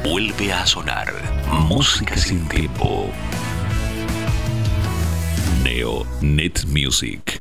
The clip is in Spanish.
Vuelve a sonar música sin tiempo. Neo Net Music.